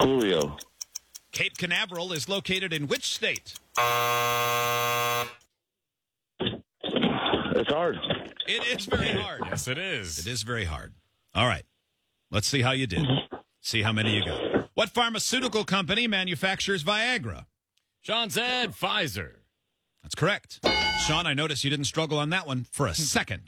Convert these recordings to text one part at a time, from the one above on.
Coolio. Cape Canaveral is located in which state? It's hard. It is very hard. Yes, it is. It is very hard. All right. Let's see how you did. See how many you got. What pharmaceutical company manufactures Viagra? Sean said Pfizer. That's correct. Sean, I noticed you didn't struggle on that one for a second.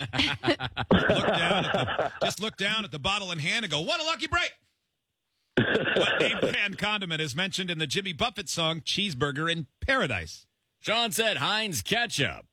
Just look down at the bottle in hand and go, what a lucky break. What name brand condiment is mentioned in the Jimmy Buffett song Cheeseburger in Paradise? Sean said Heinz ketchup.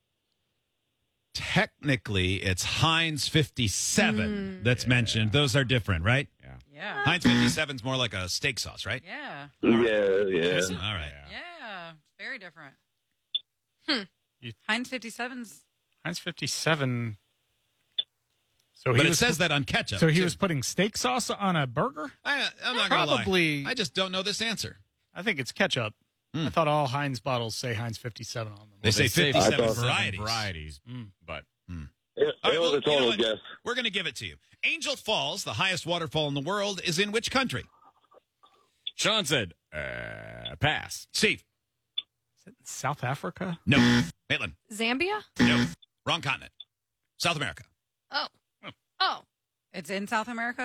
Technically, it's Heinz 57 that's mentioned. Those are different, right? Yeah. Heinz 57 is more like a steak sauce, right? Yeah. Yeah. All right. Yeah. Very different. You- Heinz 57's. Heinz 57. So But it says that on ketchup. So he too. was putting steak sauce on a burger? I'm not going to lie. Probably. I just don't know this answer. I think it's ketchup. I thought all Heinz bottles say Heinz 57 on them. They say 57 57 varieties. But It All right, was well, a total you know guess. what? We're going to give it to you. Angel Falls, the highest waterfall in the world, is in which country? Sean said pass. Steve. Is it South Africa? No. Maitland. Zambia? No. Wrong continent. South America. Oh. It's in South America?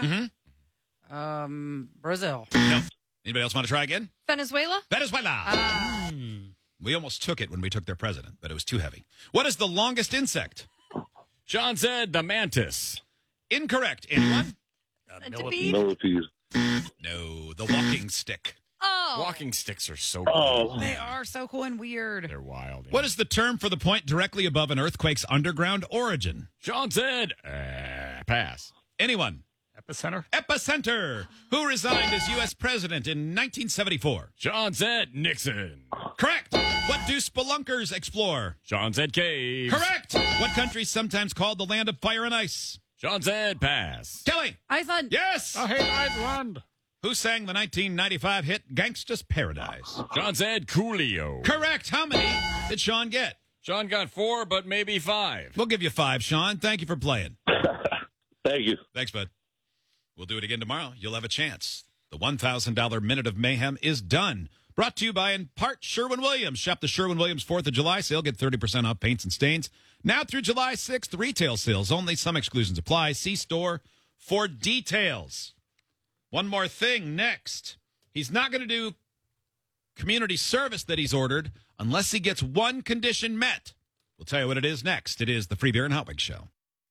Brazil. No. Anybody else want to try again? Venezuela? Venezuela. We almost took it when we took their president, but it was too heavy. What is the longest insect? Sean said the mantis. Incorrect. Anyone? Centipede? Millipedes. No. The walking stick. Oh. Walking sticks are so Oh. They are so cool and weird. They're wild. What is the term for the point directly above an earthquake's underground origin? Sean said pass. Anyone? Epicenter? Epicenter. Who resigned as U.S. president in 1974? Sean said Nixon. Correct. What do spelunkers explore? Sean said caves. Correct. What country is sometimes called the land of fire and ice? Sean said pass. Kelly. Iceland. Yes. I hate Iceland. Who sang the 1995 hit Gangsta's Paradise? Sean said Coolio. Correct. How many did Sean get? Sean got 4, but maybe 5. We'll give you 5, Sean. Thank you for playing. Thank you. Thanks, bud. We'll do it again tomorrow. You'll have a chance. The $1,000 Minute of Mayhem is done. Brought to you by, in part, Sherwin-Williams. Shop the Sherwin-Williams 4th of July sale. Get 30% off paints and stains. Now through July 6th, retail sales. Only some exclusions apply. See store for details. One more thing next. He's not going to do community service that he's ordered unless he gets one condition met. We'll tell you what it is next. It is the Free Beer and Hot Wings Show.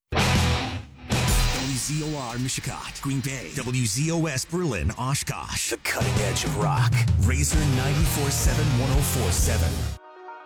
WZOR Mishicot, Green Bay. WZOS Berlin, Oshkosh. The cutting edge of rock. Razor 94.7 104.7.